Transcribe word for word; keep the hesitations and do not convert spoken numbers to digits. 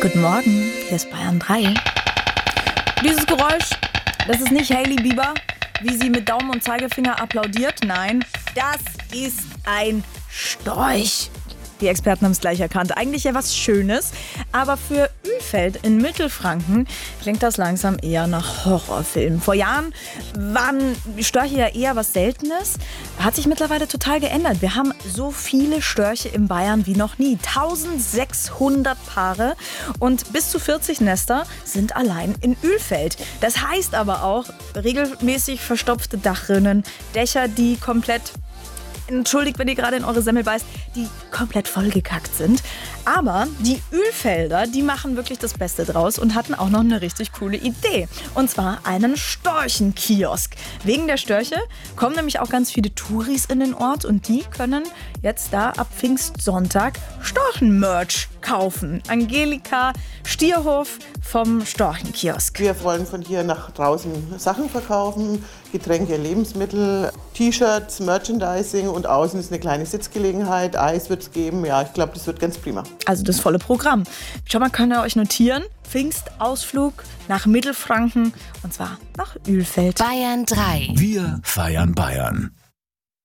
Guten Morgen, hier ist Bayern drei. Dieses Geräusch, das ist nicht Hailey Bieber, wie sie mit Daumen und Zeigefinger applaudiert. Nein, das ist ein Storch. Die Experten haben es gleich erkannt. Eigentlich ja was Schönes, aber für Ölfeld in Mittelfranken klingt das langsam eher nach Horrorfilm. Vor Jahren waren Störche ja eher was Seltenes. Hat sich mittlerweile total geändert. Wir haben so viele Störche in Bayern wie noch nie. eintausendsechshundert Paare und bis zu vierzig Nester sind allein in Ölfeld. Das heißt aber auch regelmäßig verstopfte Dachrinnen, Dächer, die komplett... Entschuldigt, wenn ihr gerade in eure Semmel beißt, die komplett vollgekackt sind. Aber die Ölfelder, die machen wirklich das Beste draus und hatten auch noch eine richtig coole Idee. Und zwar einen Storchenkiosk. Wegen der Störche kommen nämlich auch ganz viele Touris in den Ort und die können jetzt da ab Pfingstsonntag Storchenmerch kaufen. Angelika Stierhof vom Storchenkiosk. Wir wollen von hier nach draußen Sachen verkaufen, Getränke, Lebensmittel, T-Shirts, Merchandising und außen ist eine kleine Sitzgelegenheit, Eis wird es geben. Ja, ich glaube, das wird ganz prima. Also das volle Programm. Schon mal könnt ihr euch notieren. Pfingstausflug nach Mittelfranken und zwar nach Ölfeld. Bayern drei. Wir feiern Bayern.